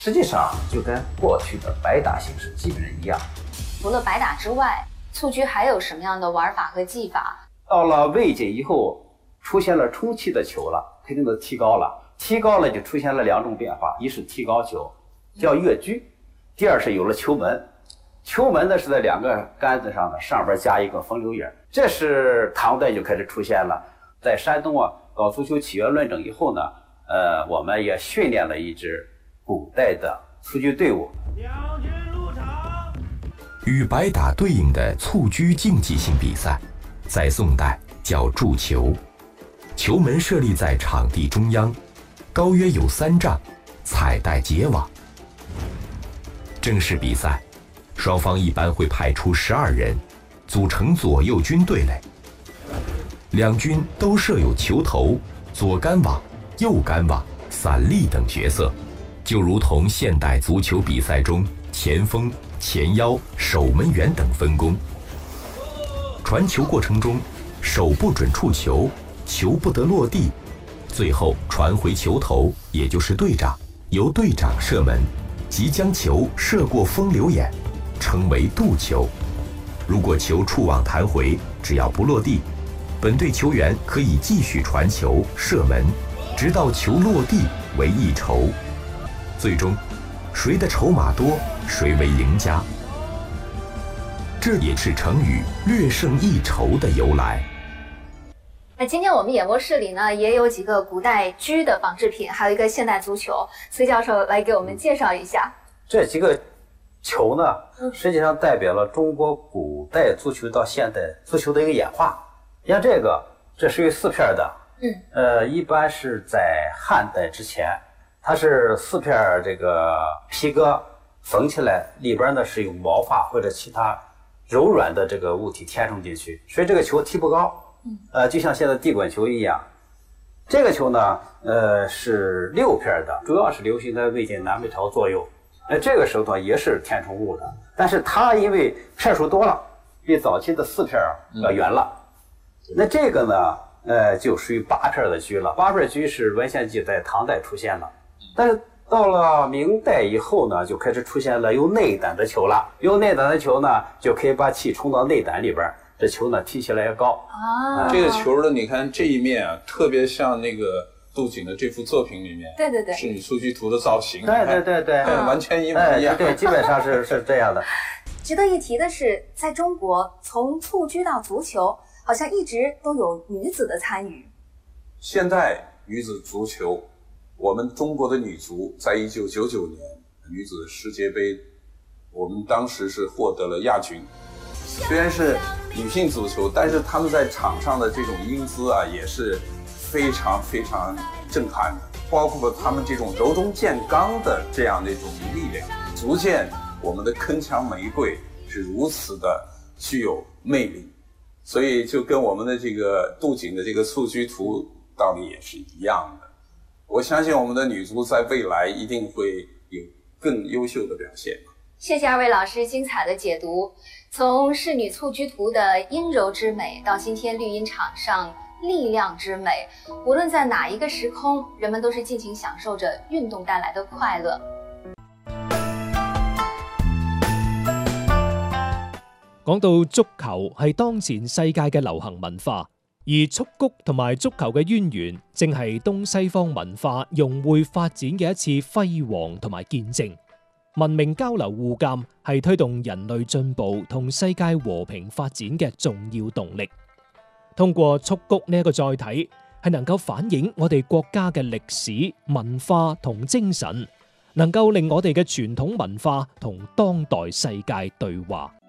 实际上就跟过去的白打形式基本上一样。 除了白打之外，蹴鞠还有什么样的玩法和技法？ 到了魏晋以后，出现了充气的球了，肯定都提高了。提高了就出现了两种变化，一是提高球，叫越鞠；第二是有了球门。球门呢是在两个杆子上的，上边加一个风流眼。这是唐代就开始出现了。在山东搞足球起源论证以后呢，我们也训练了一支古代的蹴鞠队伍。 两军入场。 与白打对应的蹴鞠竞技性比赛，在宋代叫筑球，球门设立在场地中央，高约有3丈，彩带结网。正式比赛，双方一般会派出12人，组成左右军队类。两军都设有球头、左杆网、右杆网、散立等角色，就如同现代足球比赛中前锋、前腰、守门员等分工。传球过程中，手不准触球，球不得落地，最后传回球头，也就是队长，由队长射门，即将球射过风流眼，称为渡球。如果球触网弹回，只要不落地，本队球员可以继续传球射门，直到球落地为一筹。最终，谁的筹码多，谁为赢家。这也是成语“略胜一筹”的由来。 那今天我们演播室里呢，也有几个古代鞠的仿制品，还有一个现代足球。崔教授来给我们介绍一下。 这几个球呢，实际上代表了中国古代足球到现代足球的一个演化。像这个，这属于4片的，一般是在汉代之前，它是4片这个皮革缝起来，里边呢是用毛发或者其他柔软的这个物体填充进去，所以这个球踢不高。就像现在地滚球一样。这个球呢，是6片的，主要是流行在魏晋南北朝左右。这个时候也是填充物的，但是它因为片数多了，比早期的4片要圆了。那这个呢，就属于8片的鞠了。8片鞠是文献记载唐代出现了，但是到了明代以后呢，就开始出现了有内胆的球了。有内胆的球呢，就可以把气冲到内胆里边，这球呢踢起来也高。 这个球的你看这一面啊，特别像那个杜景的这幅作品里面， 对， 仕女蹴鞠图的造型， 对， 完全一模一样。 对，基本上是这样的。 值得一提的是，在中国，从蹴鞠到足球，好像一直都有女子的参与。 现代女子足球，我们中国的女足在1999年女子世界杯，我们当时是获得了亚军。虽然是女性足球，但是她们在场上的这种英姿啊，也是非常非常震撼的，包括她们这种柔中见刚的这样的一种力量，足见我们的铿锵玫瑰是如此的具有魅力。所以就跟我们的这个杜景的这个蹴鞠图道理也是一样的。我相信我们的女足在未来一定会有更优秀的表现。 谢谢2位老师精彩的解读，从仕女蹴鞠图的阴柔之美，到今天绿茵场上力量之美，无论在哪一个时空，人们都是尽情享受着运动带来的快乐。 講到足球係當前世界嘅流行文化，而蹴鞠同埋足球嘅淵源，正係東西方文化融匯發展嘅一次輝煌同埋見證。文明交流互鑑係推動人類進步同世界和平發展嘅重要動力。通過蹴鞠呢一個載體，係能夠反映我哋國家嘅歷史、文化同精神，能夠令我哋嘅傳統文化同當代世界對話。